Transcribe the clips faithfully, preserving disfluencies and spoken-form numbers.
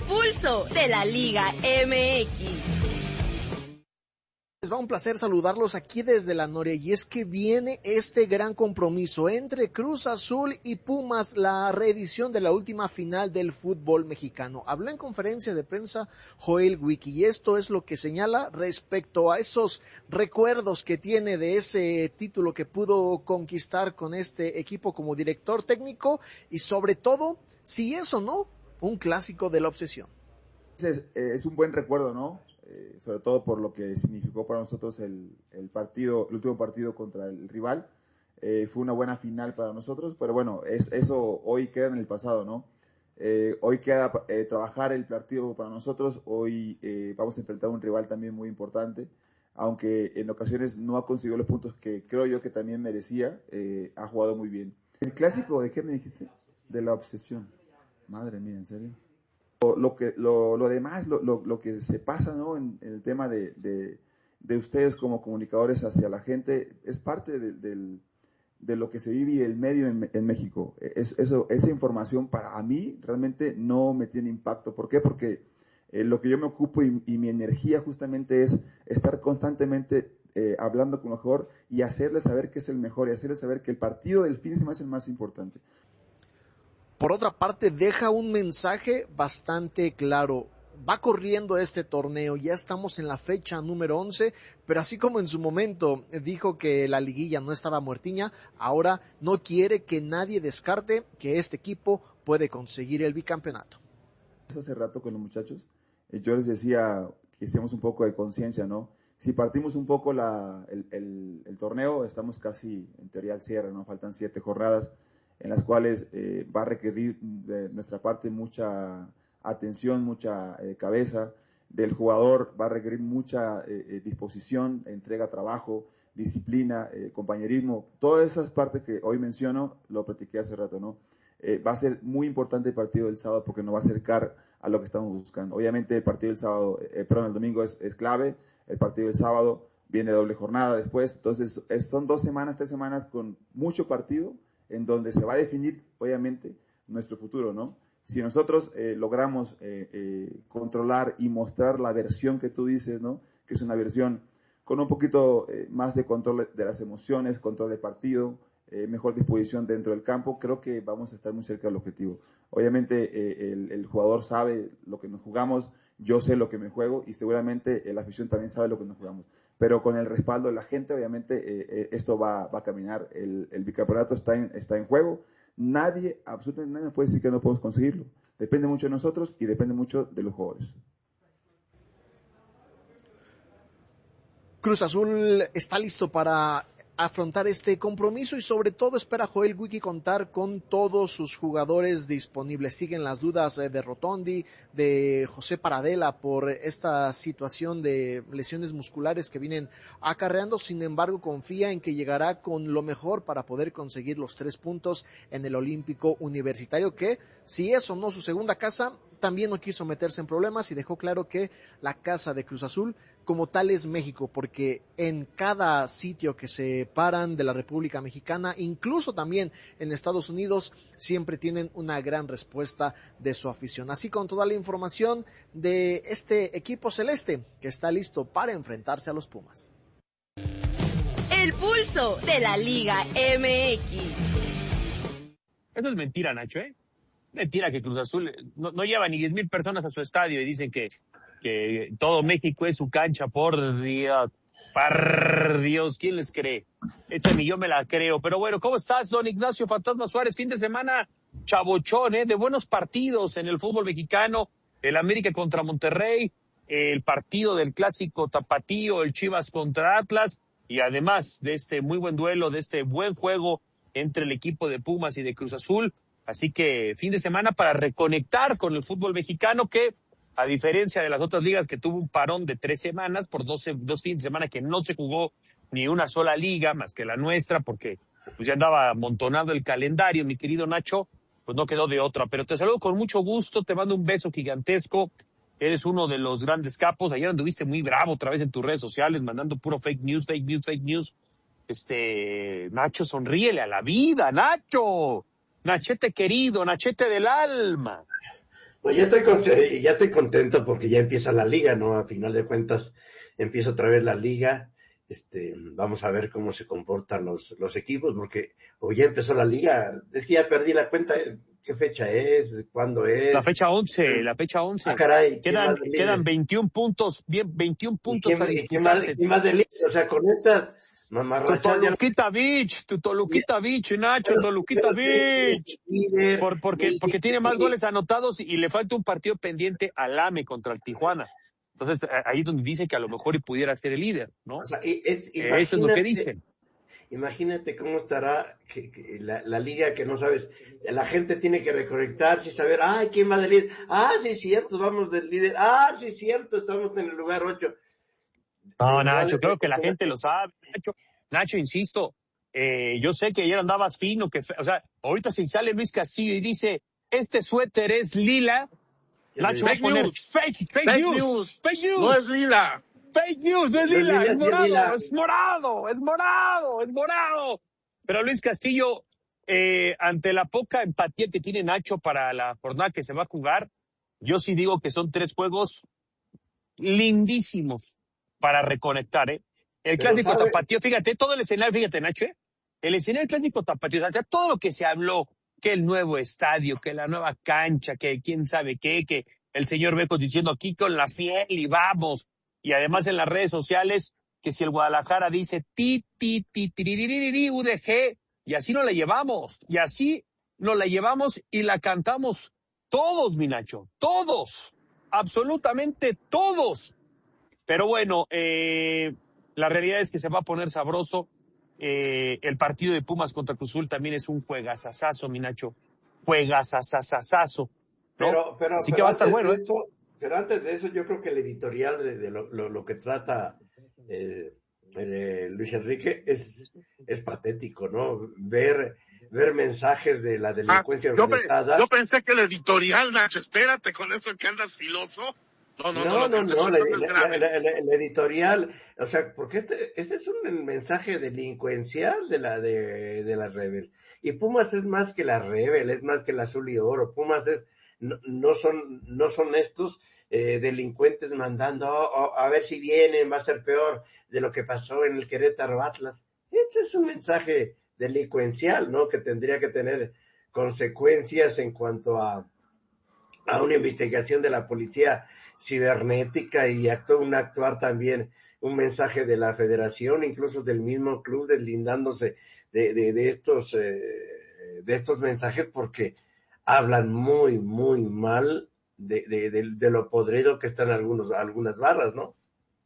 pulso de la Liga M X. Les va un placer saludarlos aquí desde la Noria, y es que viene este gran compromiso entre Cruz Azul y Pumas, la reedición de la última final del fútbol mexicano. Habló en conferencia de prensa Joel Wiki, y esto es lo que señala respecto a esos recuerdos que tiene de ese título que pudo conquistar con este equipo como director técnico, y sobre todo, si es o no un clásico de la obsesión. Es, es un buen recuerdo, ¿no? Eh, sobre todo por lo que significó para nosotros el, el partido, el último partido contra el rival. Eh, fue una buena final para nosotros, pero bueno, es, eso hoy queda en el pasado, ¿no? Eh, hoy queda eh, trabajar el partido para nosotros. Hoy eh, vamos a enfrentar a un rival también muy importante, aunque en ocasiones no ha conseguido los puntos que creo yo que también merecía. Eh, ha jugado muy bien. ¿El clásico de qué me dijiste? De la obsesión. Madre mía, ¿en serio? Lo que lo, lo demás, lo, lo, lo que se pasa, ¿no? en, en el tema de, de, de ustedes como comunicadores hacia la gente, es parte de, de, de lo que se vive el medio en, en México. Es, eso, esa información para mí realmente no me tiene impacto. ¿Por qué? Porque eh, lo que yo me ocupo y, y mi energía justamente es estar constantemente eh, hablando con lo mejor y hacerles saber que es el mejor y hacerles saber que el partido del fin de semana es el más importante. Por otra parte, deja un mensaje bastante claro. Va corriendo este torneo, ya estamos en la fecha número once, pero así como en su momento dijo que la liguilla no estaba muertiña, ahora no quiere que nadie descarte que este equipo puede conseguir el bicampeonato. Hace rato con los muchachos, yo les decía que hiciéramos un poco de conciencia, ¿no? Si partimos un poco la, el, el, el torneo, estamos casi en teoría al cierre, ¿no? Faltan siete jornadas, en las cuales eh, va a requerir de nuestra parte mucha atención, mucha eh, cabeza, del jugador va a requerir mucha eh, disposición, entrega, trabajo, disciplina, eh, compañerismo, todas esas partes que hoy menciono, lo platiqué hace rato, ¿no? Eh, va a ser muy importante el partido del sábado porque nos va a acercar a lo que estamos buscando. Obviamente el partido del sábado, eh, perdón, el domingo es, es clave, el partido del sábado viene doble jornada después, entonces es, son dos semanas, tres semanas con mucho partido, en donde se va a definir, obviamente, nuestro futuro, ¿no? Si nosotros eh, logramos eh, eh, controlar y mostrar la versión que tú dices, ¿no? Que es una versión con un poquito eh, más de control de las emociones, control de partido, eh, mejor disposición dentro del campo, creo que vamos a estar muy cerca del objetivo. Obviamente eh, el, el jugador sabe lo que nos jugamos, yo sé lo que me juego y seguramente eh, la afición también sabe lo que nos jugamos. Pero con el respaldo de la gente, obviamente, eh, eh, esto va, va a caminar. El, el bicampeonato está en, está en juego. Nadie, absolutamente nadie puede decir que no podemos conseguirlo. Depende mucho de nosotros y depende mucho de los jugadores. Cruz Azul está listo para afrontar este compromiso y sobre todo espera Joel Wiki contar con todos sus jugadores disponibles. Siguen las dudas de Rotondi, de José Paradela por esta situación de lesiones musculares que vienen acarreando. Sin embargo, confía en que llegará con lo mejor para poder conseguir los tres puntos en el Olímpico Universitario, que si es o no su segunda casa, también no quiso meterse en problemas y dejó claro que la casa de Cruz Azul como tal es México, porque en cada sitio que se paran de la República Mexicana, incluso también en Estados Unidos, siempre tienen una gran respuesta de su afición. Así con toda la información de este equipo celeste que está listo para enfrentarse a los Pumas. El pulso de la Liga M X. Eso es mentira, Nacho, ¿eh? Mentira que Cruz Azul no, no lleva ni diez mil personas a su estadio y dicen que, que todo México es su cancha. Por Dios, por Dios, ¿quién les cree? Ese ni yo me la creo. Pero bueno, ¿cómo estás, don Ignacio Fantasma Suárez? Fin de semana chabochón, ¿eh? De buenos partidos en el fútbol mexicano. El América contra Monterrey, el partido del clásico tapatío, el Chivas contra Atlas, y además de este muy buen duelo, de este buen juego entre el equipo de Pumas y de Cruz Azul. Así que fin de semana para reconectar con el fútbol mexicano que, a diferencia de las otras ligas que tuvo un parón de tres semanas por doce, dos fines de semana que no se jugó ni una sola liga más que la nuestra porque pues ya andaba amontonado el calendario, mi querido Nacho, pues no quedó de otra. Pero te saludo con mucho gusto, te mando un beso gigantesco. Eres uno de los grandes capos. Ayer anduviste muy bravo otra vez en tus redes sociales mandando puro fake news, fake news, fake news. Este, Nacho, sonríele a la vida, Nacho. Nachete querido, Nachete del alma. Pues ya estoy, con, ya estoy contento porque ya empieza la liga, ¿no? A final de cuentas empieza otra vez la liga. Este, vamos a ver cómo se comportan los, los equipos, porque hoy ya empezó la liga. Es que ya perdí la cuenta. ¿Qué fecha es? ¿Cuándo es? La fecha once, la fecha once. Ah, caray. Quedan, quedan veintiún puntos, bien, veintiún puntos ¿Y qué, a y qué más, disputarse. qué más de liga? O sea, con estas Tu mamarrachas ya no- Toluquita Beach, tu Toluquita Beach, Nacho, Pero- Toluquita pero sí, Beach. líder, Por, porque, líder, porque tiene más líder. goles anotados y le falta un partido pendiente al A M E contra el Tijuana. Entonces, a- ahí es donde dice que a lo mejor y pudiera ser el líder, ¿no? O sea, y- es- Eh, Eso es lo que imagínate- dicen. Imagínate cómo estará que, que la, la liga que no sabes. La gente tiene que reconectarse y saber, ay, ¿quién va del líder? Ah, sí es cierto, vamos del líder. Ah, sí es cierto, estamos en el lugar ocho. No, Nacho, creo que la gente lo sabe. Nacho, Nacho, insisto, eh, yo sé que ayer andabas fino, que, fe- o sea, ahorita si sale Luis Castillo y dice, este suéter es lila, Nacho va a Fake poner news. fake, fake, Fake news, news. fake news. No es lila. Fake news, no es No es lila, lila, es sí es morado, lila. es morado, es morado, es morado. Pero Luis Castillo, eh, ante la poca empatía que tiene Nacho para la jornada que se va a jugar, yo sí digo que son tres juegos lindísimos para reconectar, ¿eh? El Pero clásico sabe- tapatío, fíjate, todo el escenario, fíjate, Nacho, ¿eh? El escenario clásico tapatío, o sea, todo lo que se habló, que el nuevo estadio, que la nueva cancha, que quién sabe qué, que el señor Becos diciendo aquí con la fiel y vamos. Y además en las redes sociales, que si el Guadalajara dice ti, ti, ti, tiriririri, U D G, y así nos la llevamos, y así nos la llevamos y la cantamos todos, mi Nacho, todos, absolutamente todos. Pero bueno, eh, la realidad es que se va a poner sabroso. Eh, el partido de Pumas contra Cruz Azul también es un juegazazazo, mi Nacho. Juegazazazazo, ¿no? Pero, pero, Así pero que va a estar antes bueno, de ¿eh? eso, pero antes de eso, yo creo que el editorial de, de lo, lo, lo que trata eh, eh, Luis Enrique es, es patético, ¿no? Ver, ver mensajes de la Ah, delincuencia yo, pe- organizada. yo pensé que el editorial, Nacho, espérate con eso que andas filoso. No, no, no, No, lo que no, estás no, la, usando es la- grave. la- la- la editorial, o sea, porque este, ese es un mensaje delincuencial de la de, de la Rebel. Y Pumas es más que la Rebel, es más que la Azul y Oro. Pumas es, no, no son, no son estos eh, delincuentes mandando, oh, oh, a ver si vienen, va a ser peor de lo que pasó en el Querétaro Atlas. Este es un mensaje delincuencial, ¿no? Que tendría que tener consecuencias en cuanto a a una investigación de la policía cibernética y actuó un actuar también un mensaje de la federación, incluso del mismo club, deslindándose de, de, de estos eh, de estos mensajes porque hablan muy, muy mal de, de, de, de lo podrido que están algunos, algunas barras, ¿no?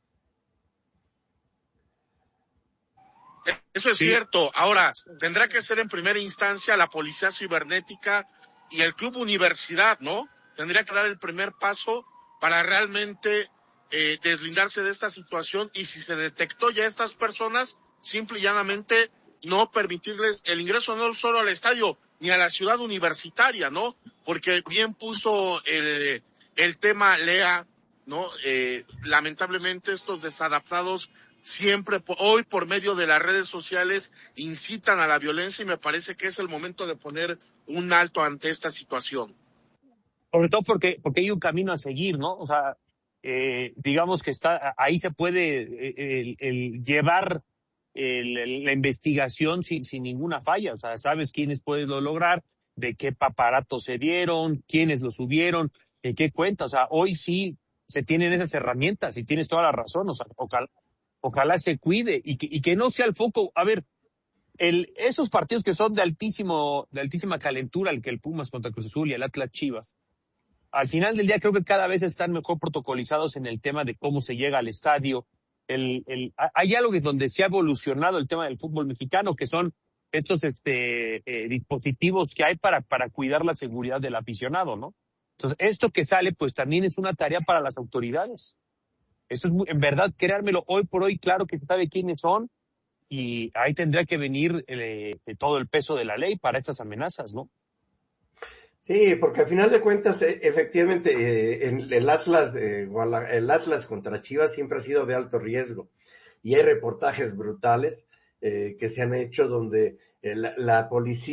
Eso es Sí. cierto. Ahora, tendrá que ser en primera instancia la policía cibernética y el club universidad, ¿no? Tendría que dar el primer paso para realmente eh, deslindarse de esta situación y si se detectó ya a estas personas, simple y llanamente no permitirles el ingreso no solo al estadio ni a la ciudad universitaria, ¿no? Porque bien puso el, el tema Lea, ¿no? Eh, lamentablemente estos desadaptados siempre, hoy por medio de las redes sociales, incitan a la violencia y me parece que es el momento de poner un alto ante esta situación. Sobre todo porque, porque hay un camino a seguir, ¿no? O sea, eh, digamos que está, ahí se puede eh, el, el llevar el, el, la investigación sin, sin ninguna falla. O sea, sabes quiénes pueden lo lograr, de qué aparatos se dieron, quiénes lo subieron, de qué cuenta. O sea, hoy sí se tienen esas herramientas y tienes toda la razón. O sea, ojalá, ojalá se cuide y que, y que no sea el foco. A ver, el, esos partidos que son de altísimo, de altísima calentura, el que el Pumas contra Cruz Azul y el Atlas Chivas, al final del día creo que cada vez están mejor protocolizados en el tema de cómo se llega al estadio. El, el, hay algo que donde se ha evolucionado el tema del fútbol mexicano, que son estos este, eh, dispositivos que hay para, para cuidar la seguridad del aficionado, ¿no? Entonces, esto que sale, pues también es una tarea para las autoridades. Esto es muy, en verdad, creármelo, hoy por hoy, claro que se sabe quiénes son, y ahí tendría que venir eh, todo el peso de la ley para estas amenazas, ¿no? Sí, porque al final de cuentas, eh, efectivamente, eh, en el Atlas, eh, el Atlas contra Chivas siempre ha sido de alto riesgo. Y hay reportajes brutales eh, que se han hecho donde eh, la, la policía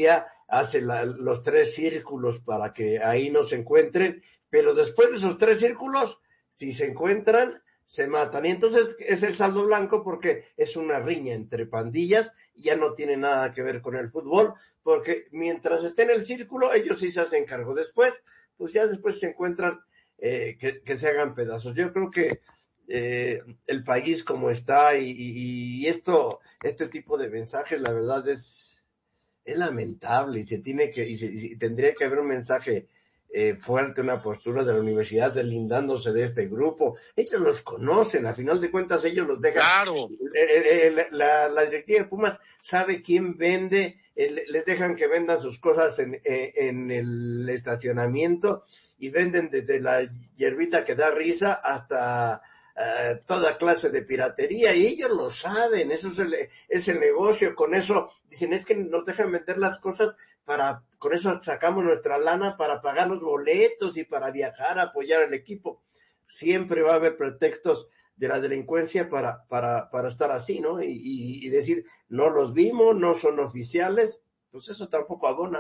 hace la, los tres círculos para que ahí no se encuentren, pero después de esos tres círculos, si se encuentran, se matan. Y entonces es el saldo blanco porque es una riña entre pandillas y ya no tiene nada que ver con el fútbol, porque mientras esté en el círculo, ellos sí se hacen cargo. Después, pues ya después se encuentran eh, que, que se hagan pedazos. Yo creo que eh, el país como está y, y, y esto, este tipo de mensajes, la verdad es, es lamentable y se tiene que, y, se, y tendría que haber un mensaje Eh, fuerte, una postura de la universidad deslindándose de este grupo. Ellos los conocen, a final de cuentas ellos los dejan. Claro. Eh, eh, la, la directiva de Pumas sabe quién vende, eh, les dejan que vendan sus cosas en, eh, en el estacionamiento y venden desde la hierbita que da risa hasta Uh, toda clase de piratería, y ellos lo saben, eso es el, es el negocio, con eso dicen, es que nos dejan vender las cosas para, con eso sacamos nuestra lana para pagar los boletos y para viajar, apoyar al equipo. Siempre va a haber pretextos de la delincuencia para, para, para estar así, ¿no? Y, y, y decir, no los vimos, no son oficiales, pues eso tampoco abona.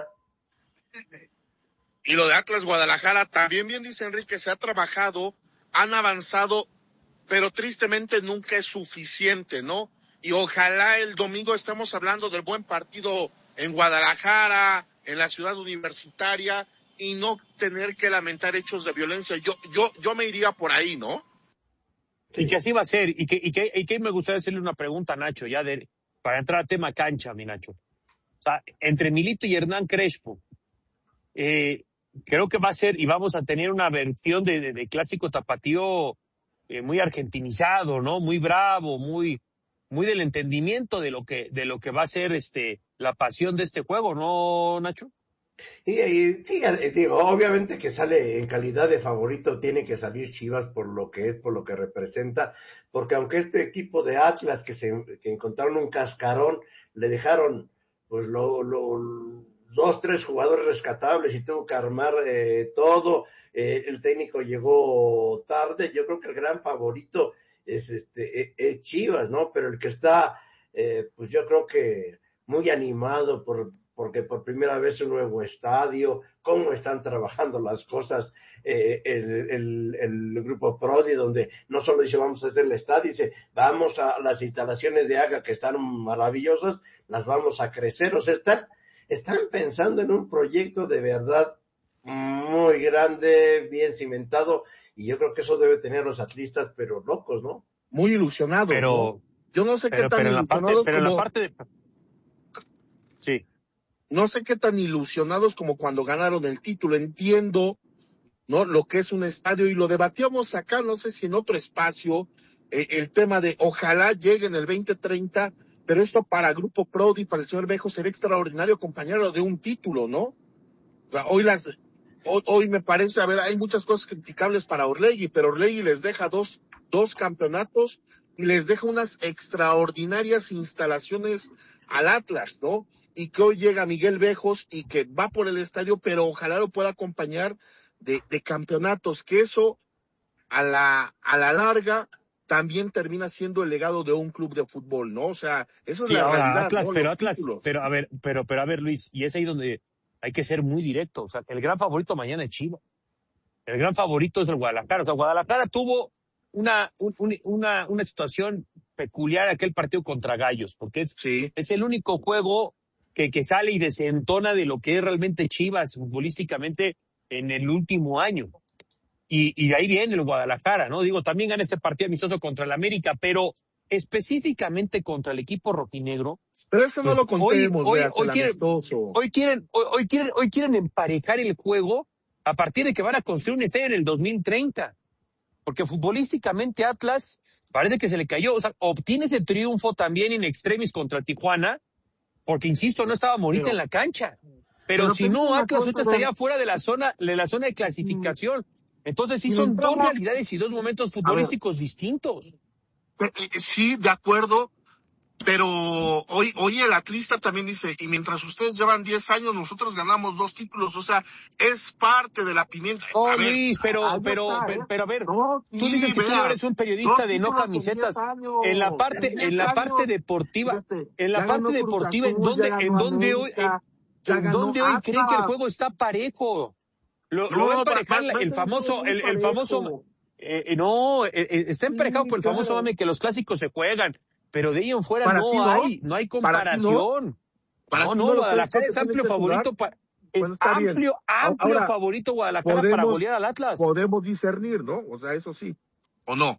Y lo de Atlas Guadalajara, también bien dice Enrique, se ha trabajado, han avanzado, pero tristemente nunca es suficiente, ¿no? Y ojalá el domingo estemos hablando del buen partido en Guadalajara, en la ciudad universitaria, y no tener que lamentar hechos de violencia. Yo, yo, yo me iría por ahí, ¿no? Y que así va a ser, y que, y que, y que me gustaría hacerle una pregunta a Nacho, ya de, para entrar al tema cancha, mi Nacho. O sea, entre Milito y Hernán Crespo, eh, creo que va a ser, y vamos a tener una versión de, de, de clásico tapatío, Eh, muy argentinizado, ¿no? Muy bravo, muy, muy del entendimiento de lo que, de lo que va a ser este, la pasión de este juego, ¿no, Nacho? Y, y sí, digo, obviamente que sale en calidad de favorito, tiene que salir Chivas por lo que es, por lo que representa, porque aunque este equipo de Atlas que se, que encontraron un cascarón, le dejaron, pues lo, lo, dos, tres jugadores rescatables y tuvo que armar eh, todo, eh, el técnico llegó tarde, yo creo que el gran favorito es este es Chivas, ¿no? Pero el que está, eh, pues yo creo que muy animado por porque por primera vez un nuevo estadio, cómo están trabajando las cosas, eh, el, el, el grupo Prodi, donde no solo dice vamos a hacer el estadio, dice vamos a las instalaciones de Haga que están maravillosas, las vamos a crecer, o sea, están Están pensando en un proyecto de verdad muy grande, bien cimentado, y yo creo que eso debe tener a los atlistas, pero locos, ¿no? Muy ilusionados, pero, ¿no? Yo no sé pero, qué tan pero ilusionados parte, pero como... en la parte de... Sí. No sé qué tan ilusionados como cuando ganaron el título. Entiendo, ¿no? Lo que es un estadio, y lo debatíamos acá, no sé si en otro espacio, eh, el tema de ojalá llegue en el veinte treinta, pero esto para Grupo Prodi, para el señor Bejo, sería extraordinario acompañarlo de un título, ¿no? O sea, hoy las, hoy, hoy me parece, a ver, hay muchas cosas criticables para Orlegui, pero Orlegui les deja dos, dos campeonatos y les deja unas extraordinarias instalaciones al Atlas, ¿no? Y que hoy llega Miguel Bejos y que va por el estadio, pero ojalá lo pueda acompañar de, de campeonatos, que eso a la, a la larga también termina siendo el legado de un club de fútbol, ¿no? O sea, eso sí, es la ahora, realidad, Atlas, ¿no? pero Los Atlas, títulos. pero a ver, pero, pero a ver, Luis, y es ahí donde hay que ser muy directo. O sea, el gran favorito mañana es Chivas. El gran favorito es el Guadalajara. O sea, Guadalajara tuvo una, un, una, una situación peculiar aquel partido contra Gallos, porque es, sí. es el único juego que, que sale y desentona de lo que es realmente Chivas futbolísticamente en el último año. Y, y de ahí viene el Guadalajara, ¿no? Digo, también gana este partido amistoso contra el América, pero específicamente contra el equipo rojinegro. Pero eso pues no lo contemos, hoy, veas, hoy, el hoy, quieren, amistoso. hoy, quieren, hoy, hoy, quieren, hoy quieren emparejar el juego a partir de que van a construir un estadio en el dos mil treinta. Porque futbolísticamente Atlas parece que se le cayó. O sea, obtiene ese triunfo también in extremis contra Tijuana, porque, insisto, no estaba Morita pero, en la cancha. Pero, pero si no, Atlas ahorita estaría fuera de la zona, de la zona de clasificación. Entonces sí son dos realidades y dos momentos futbolísticos distintos. Sí, de acuerdo, pero hoy, hoy el atlista también dice, y mientras ustedes llevan diez años, nosotros ganamos dos títulos, o sea, es parte de la pimienta. Oh, a ver, Luis, pero, pero, está, pero, ¿eh? pero, a ver, no, tú sí, dices que vea, tú eres un periodista de no camisetas. En la parte, en la parte años, deportiva, fíjate, en la parte deportiva, ¿en dónde, en dónde hoy, en, Ya ¿En ganó dónde hoy Atlas. creen que el juego está parejo? Lo, No, lo va a va- emparejar va- va a el ser famoso, muy el, el parejo. famoso, eh, eh, no, eh, eh, está emparejado Sí, por el famoso claro. mame que los clásicos se juegan, pero de ahí en fuera Para ti no no, hay, no hay para ti no, comparación. para No, ti no, no los Guadalajara clásicos es se tienen amplio que jugar. favorito, pa- es Bueno, está bien. amplio, amplio Ahora, favorito Guadalajara para podemos, golear al Atlas. podemos discernir, ¿no? O sea, eso sí. ¿O no?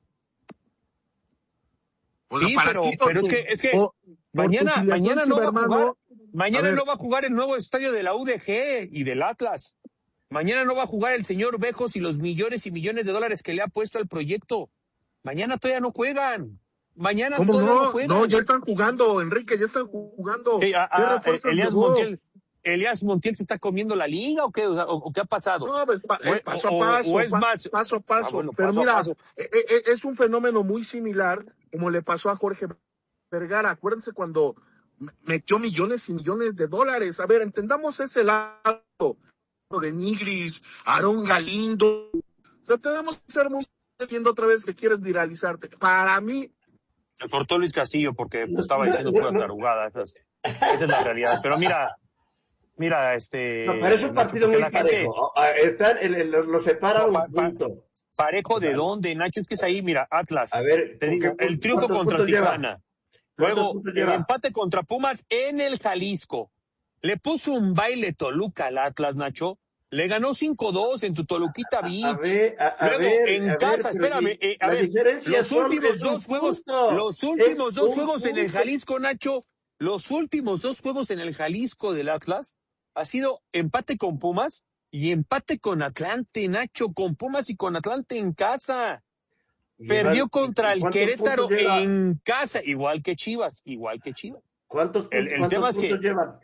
O sea, Sí, para pero, ti, por pero es tu- que, es que por- por tu mañana, filiación mañana no va a jugar, chivermano, mañana a ver. no va a jugar el nuevo estadio de la U D G y del Atlas. Mañana no va a jugar el señor Bejos y los millones y millones de dólares que le ha puesto al proyecto. Mañana todavía no juegan. Mañana ¿Cómo todavía no, no? juegan. No, ya están jugando, Enrique, ya están jugando. ¿Qué, a- ¿Qué a- refuerzos Elías llevó? Montiel, Elías Montiel se está comiendo la liga o qué, o, o- o qué ha pasado? No, pues, pa- O- es paso o- a paso, o es pa- más- paso a paso. Ah, bueno, Pero paso a mira, paso. e- e- es un fenómeno muy similar como le pasó a Jorge Vergara. Acuérdense cuando m- metió millones y millones de dólares. A ver, entendamos ese lado de Nigris, Aarón Galindo. O sea, tenemos que ser muy viendo otra vez que quieres viralizarte. Para mí, Me cortó Luis Castillo porque estaba diciendo pura tarugada. Esa es, esa es la realidad. Pero mira, mira, este... No, pero es un Nacho, partido porque muy la gente- parejo. Ah, Están, el, el- lo separa No, pa- un pa- punto. ¿Parejo de dónde, Nacho? Es que es ahí, mira, Atlas. A ver, Te ¿con digo, qué- el triunfo cuántos contra puntos lleva? Tijuana. ¿Cuántos Luego, puntos el lleva? empate contra Pumas en el Jalisco. Le puso un baile Toluca al Atlas, Nacho. Le ganó cinco dos en tu Toluquita A, Beach. a ver, a, a Luego, ver, en a casa, ver, pero espérame, di- eh, a la ver, diferencia los son- últimos es un dos juegos, punto. los últimos Es dos un juegos en el punto. Jalisco, Nacho, los últimos dos juegos en el Jalisco del Atlas ha sido empate con Pumas y empate con Atlante, Nacho, con Pumas y con Atlante en casa. Perdió Llevan- contra el ¿cuántos Querétaro puntos lleva? en casa, igual que Chivas, igual que Chivas. ¿Cuántos, El- puntos- el cuántos tema es que- puntos llevan?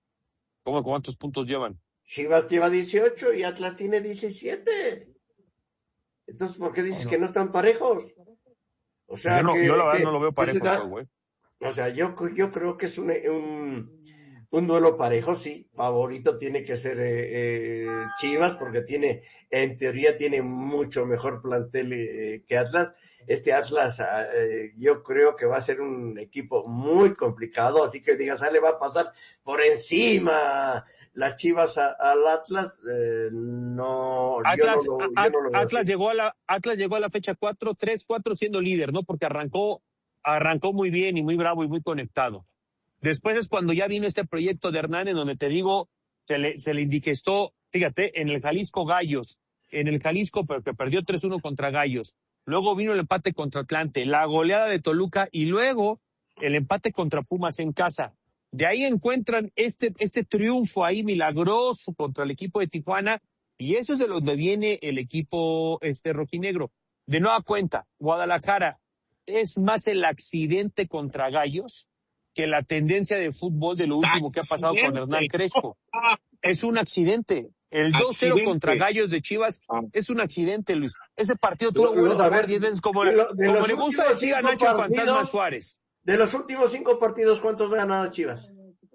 ¿Cómo cuántos puntos llevan? Chivas lleva dieciocho y Atlas tiene diecisiete. Entonces, ¿por qué dices No, no. que no están parejos? O sea, yo, no, que, yo la verdad que- no lo veo que parejo se da- el juego, ¿eh? O sea, yo, yo creo que es un, un, un duelo parejo, sí. Favorito tiene que ser eh, eh, Chivas, porque tiene, en teoría, tiene mucho mejor plantel eh, que Atlas. Este Atlas, eh, yo creo que va a ser un equipo muy complicado, así que digas, ah, le va a pasar por encima las Chivas a- al Atlas. Eh, no, Atlas, yo no lo, a- yo no lo veo Atlas así. llegó a la Atlas llegó a la fecha cuatro, tres, cuatro siendo líder, ¿no? Porque arrancó arrancó muy bien y muy bravo y muy conectado. Después es cuando ya vino este proyecto de Hernán en donde te digo se le se le indigestó, fíjate, en el Jalisco Gallos, en el Jalisco pero que perdió tres uno contra Gallos. Luego vino el empate contra Atlante, la goleada de Toluca y luego el empate contra Pumas en casa. De ahí encuentran este este triunfo ahí milagroso contra el equipo de Tijuana. Y eso es de donde viene el equipo este rojinegro. De nueva cuenta, Guadalajara es más el accidente contra Gallos que la tendencia de fútbol de lo último que ha pasado con Hernán Crespo. Es un accidente. El dos cero Accidente. contra Gallos de Chivas Ah. es un accidente, Luis. Ese partido tú Lo- lo vuelves lo- a a ver ver, diez veces como, de le- lo- de como los le gusta últimos decir a cinco Nacho Fantasma partidos, Suárez. De los últimos cinco partidos, ¿cuántos ha ganado Chivas?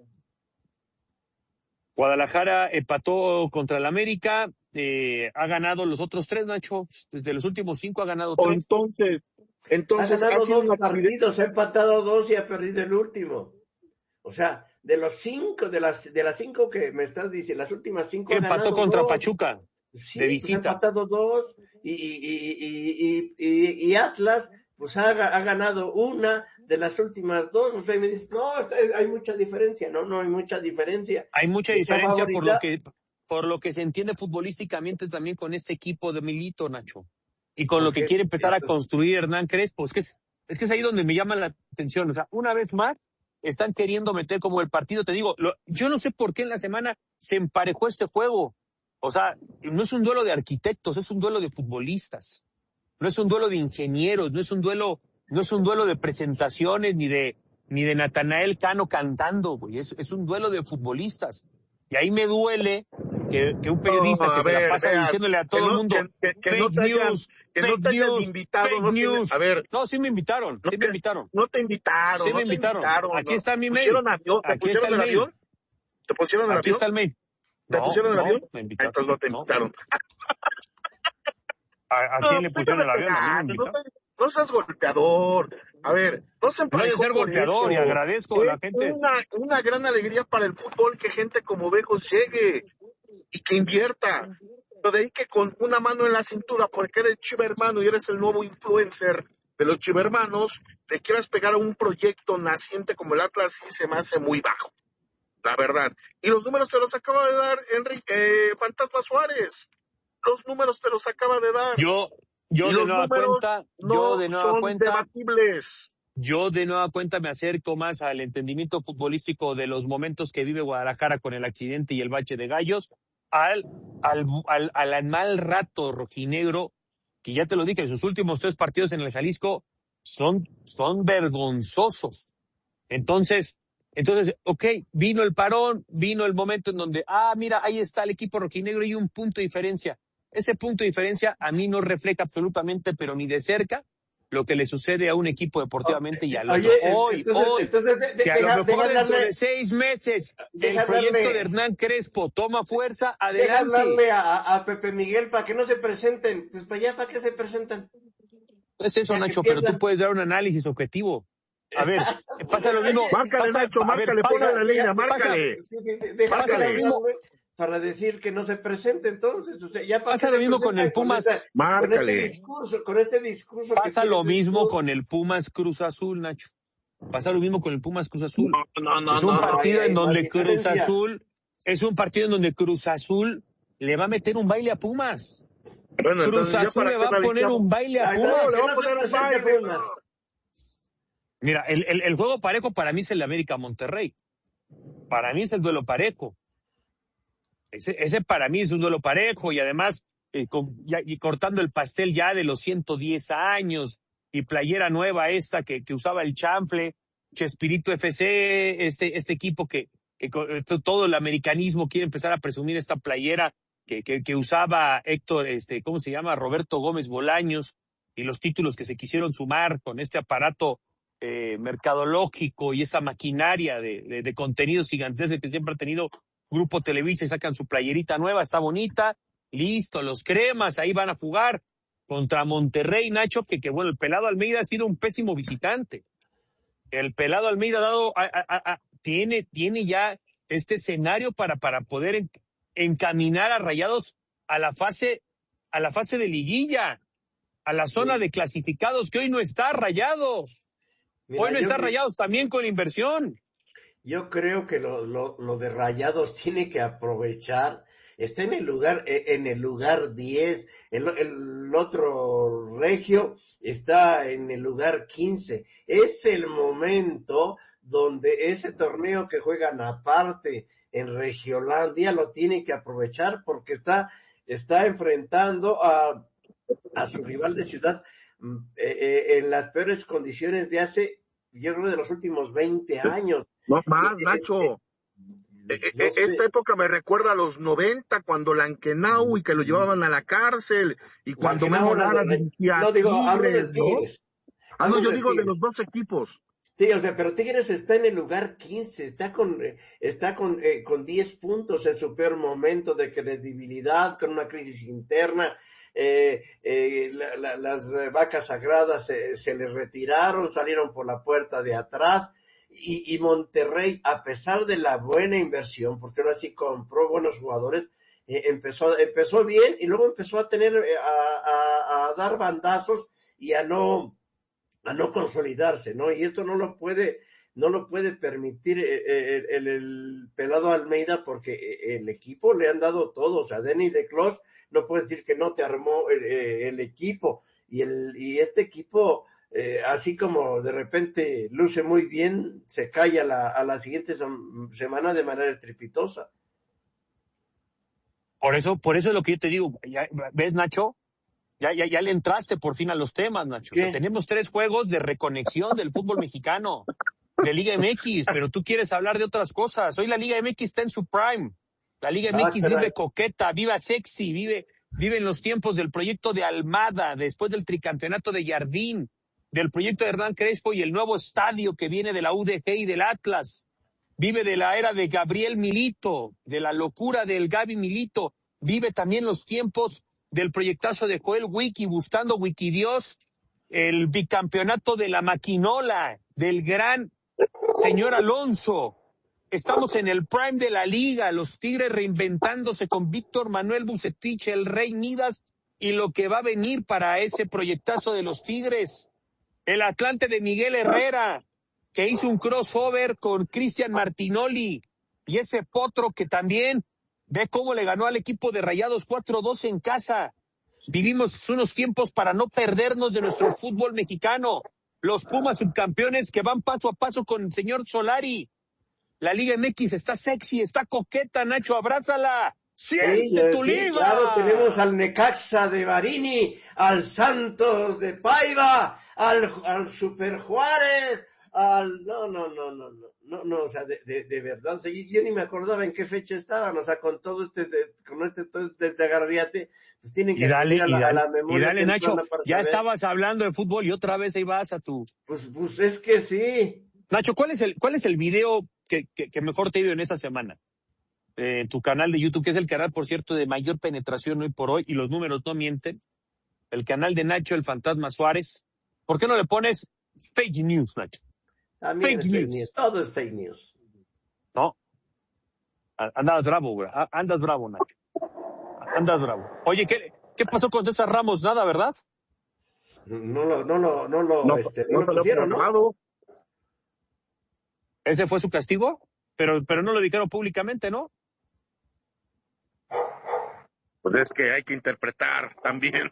Guadalajara empató contra el América, eh, ha ganado los otros tres, Nacho. Desde los últimos cinco ha ganado o tres. entonces, Ha entonces ganado ha sido dos un accidente. partidos, ha empatado dos y ha perdido el último. O sea, de los cinco, de las, de las cinco que me estás diciendo, las últimas cinco ha Empató ganado contra dos. Pachuca. Sí, de pues ha visita. empatado dos y, y, y, y, y, y, y Atlas pues ha, ha ganado una de las últimas dos. O sea, y me dices, no, hay mucha diferencia. No, no hay mucha diferencia. Hay mucha Esa diferencia por favorita- lo que por lo que se entiende futbolísticamente también con este equipo de Milito, Nacho. Y con lo que Porque- quiere empezar a construir Hernán Crespo. Es que es, es que es ahí donde me llama la atención. O sea, una vez más, están queriendo meter como el partido. Te digo, lo- yo no sé por qué en la semana se emparejó este juego. O sea, no es un duelo de arquitectos, es un duelo de futbolistas. No es un duelo de ingenieros, no es un duelo, no es un duelo de presentaciones ni de ni de Natanael Cano cantando, güey. Es, es un duelo de futbolistas. Y ahí me duele que, que un periodista No, que a se ver, la pasa vean, diciéndole a que todo no- el mundo que- que- que fake no te hayan- news, que no fake te hayan news, invitado, fake no te- news. a ver. No, sí me invitaron, No sí te- me invitaron. No te invitaron, Sí me no te invitaron. invitaron. Aquí no. está mi mail. ¿Pusieron avión? ¿Te Aquí pusieron está el el mail. avión? ¿Te pusieron el Aquí avión? está el mail. ¿Te No, pusieron el no, avión? me invitaron. Entonces no te No. invitaron. ¿A, a quién le pusieron el avión? A mí me No, invitaron. seas- no seas golpeador. A ver, no se No hay de ser golpeador y agradezco a la gente. Una, una gran alegría para el fútbol que gente como Vejos llegue y que invierta. Lo de ahí que con una mano en la cintura, porque eres chivermano y eres el nuevo influencer de los chivermanos, te quieras pegar a un proyecto naciente como el Atlas, sí se me hace muy bajo, la verdad. Y los números se los acaba de dar Enrique eh, Fantasma Suárez. Los números te los acaba de dar. Yo, yo de nueva cuenta, yo de nueva cuenta, debatibles. yo de nueva cuenta me acerco más al entendimiento futbolístico de los momentos que vive Guadalajara con el accidente y el bache de Gallos, al, al, al, al mal rato rojinegro, que ya te lo dije, en sus últimos tres partidos en el Jalisco son, son vergonzosos. Entonces, entonces, ok, vino el parón, vino el momento en donde, ah, mira, ahí está el equipo rojinegro y un punto de diferencia. Ese punto de diferencia a mí no refleja absolutamente, pero ni de cerca, lo que le sucede a un equipo deportivamente y al otro. Oye, hoy, entonces, hoy, entonces de, de, que a deja, lo mejor deja dentro darle, de seis meses el deja proyecto darle, de Hernán Crespo toma fuerza, deja adelante. darle a, a Pepe Miguel para que no se presenten. Pues para allá, ¿para qué se presentan? Es eso, Ya que Nacho, pero pierdan. tú puedes dar un análisis objetivo. A ver, pasa lo mismo. Márcale, pasa, Nacho, a ver, márcale, pasa- ponle la línea, Deja- márcale. Sí, sí, sí, deja Pasa que lo mismo. darle para decir que no se presente entonces. O sea, ya para Pasa qué lo se mismo con el presentan con, Pumas. esa- con este Márcale. discurso, con este discurso que Pasa tienen lo de mismo todo. con el Pumas Cruz Azul, Nacho. Pasa lo mismo con el Pumas Cruz Azul. No, no, no, Es un no. partido hay- hay en más donde Cruz diferencia. Azul, es un partido en donde Cruz Azul le va a meter un baile a Pumas. Bueno, Cruz entonces ya Azul para le qué va a poner analizamos. un baile a Ay, no, Pumas. que le va a no se poner un presente baile, Pumas. Mira, el, el, el juego parejo para mí es el de América Monterrey. Para mí es el duelo parejo. Ese, ese para mí es un duelo parejo y además eh, con, ya, y cortando el pastel ya de los ciento diez años y playera nueva esta que, que usaba el chanfle, Chespirito F C, este, este equipo que, que con esto, todo el americanismo quiere empezar a presumir esta playera que, que, que usaba Héctor, este, ¿cómo se llama? Roberto Gómez Bolaños, y los títulos que se quisieron sumar con este aparato eh, mercadológico y esa maquinaria de, de, de contenidos gigantescos que siempre ha tenido Grupo Televisa y sacan su playerita nueva, está bonita, listo, los cremas ahí van a jugar contra Monterrey, Nacho, que, que bueno, el Pelado Almeida ha sido un pésimo visitante. El Pelado Almeida ha dado, a, a, a, tiene, tiene ya este escenario para, para poder en, encaminar a Rayados a la fase, a la fase de liguilla, a la zona de clasificados, que hoy no está Rayados. Mira, hoy no yo, está Rayados también con inversión. Yo creo que lo, lo, lo de Rayados tiene que aprovechar. Está en el lugar, en el lugar diez, el, el otro Regio está en el lugar quince. Es el momento donde ese torneo que juegan aparte en Regiolandia lo tiene que aprovechar porque está, está enfrentando a, a su rival de ciudad eh, eh, en las peores condiciones de hace, yo creo, de los últimos veinte años. No más, Eh, Nacho. este, Eh, no eh, sé. Esta época me recuerda a los noventa, cuando Lankenau y que lo llevaban a la cárcel, y cuando Lankenau Memo era Lara de- dirigía No digo, hablo de Tigres, ¿no? Tigres. Ah, no, Hablo yo de digo de Tigres. los dos equipos. Sí, o sea, pero Tigres está en el lugar quince, está con, está con, eh, con diez puntos en su peor momento de credibilidad, con una crisis interna, eh, eh, la, la, las vacas sagradas se, se le retiraron, salieron por la puerta de atrás, y, y Monterrey, a pesar de la buena inversión, porque ahora sí compró buenos jugadores, eh, empezó, empezó bien, y luego empezó a tener, eh, a, a, a dar bandazos, y a no, a no consolidarse, ¿no? Y esto no lo puede, no lo puede permitir el, el, el Pelado Almeida porque el equipo le han dado todo, o sea, Denis de Clos no puede decir que no te armó el, el equipo, y el, y este equipo, eh, así como de repente luce muy bien, se cae a la, a la siguiente semana de manera estrepitosa. Por eso, por eso es lo que yo te digo, ya, ¿ves, Nacho? Ya, ya, ya le entraste por fin a los temas, Nacho. O sea, tenemos tres juegos de reconexión del fútbol mexicano, de Liga M X, pero tú quieres hablar de otras cosas. Hoy la Liga M X está en su prime. La Liga M X ah, vive coqueta, vive sexy, vive, vive en los tiempos del proyecto de Almada, después del tricampeonato de Jardín, del proyecto de Hernán Crespo y el nuevo estadio que viene de la U D G y del Atlas. Vive de la era de Gabriel Milito, de la locura del Gaby Milito. Vive también los tiempos del proyectazo de Joel Wiki, buscando Wikidios el bicampeonato de la maquinola, del gran señor Alonso. Estamos en el prime de la liga, los Tigres reinventándose con Víctor Manuel Bucetich, el Rey Midas, y lo que va a venir para ese proyectazo de los Tigres. El Atlante de Miguel Herrera, que hizo un crossover con Cristian Martinoli, y ese Potro que también ve cómo le ganó al equipo de Rayados cuatro dos en casa. Vivimos unos tiempos para no perdernos de nuestro fútbol mexicano. Los Pumas subcampeones que van paso a paso con el señor Solari. La Liga M X está sexy, está coqueta, Nacho, abrázala. ¡Siente sí, tu sí, liga! Claro, tenemos al Necaxa de Barini, al Santos de Paiva, al, al Super Juárez, al... No, no, no, no, no, no, no, o sea, de, de, de verdad, o sea, yo, yo ni me acordaba en qué fecha estaban, o sea, con todo este, de, con este, todo este desgarriate, pues tienen que Y dale, acudir a la, y dale, a la memoria. y dale Nacho, temprana para ya saber. estabas hablando de fútbol y otra vez ahí vas a tu... Pues, pues es que sí. Nacho, ¿cuál es el, cuál es el video que, que, que mejor te ha ido en esa semana? Eh, tu canal de YouTube, que es el canal, por cierto, de mayor penetración hoy por hoy, y los números no mienten. El canal de Nacho, el Fantasma Suárez. ¿Por qué no le pones fake news, Nacho? También Fake es fake news. news, todo es fake news. No. Andas bravo, güey. Andas bravo, Nacho. Andas bravo. Oye, ¿qué, qué pasó con César Ramos? Nada, ¿verdad? No lo, no lo, no lo, No, este, no no lo pusieron, ¿no? ¿Ese fue su castigo? Pero, pero no lo dijeron públicamente, ¿no? Pues es que hay que interpretar también.